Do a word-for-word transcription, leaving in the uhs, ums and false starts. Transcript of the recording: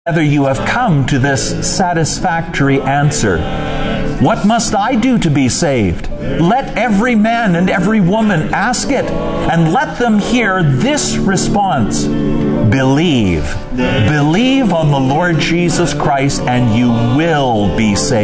whether you have come to this satisfactory answer. What must I do to be saved? Let every man and every woman ask it, and let them hear this response. Believe. Believe on the Lord Jesus Christ, and you will be saved.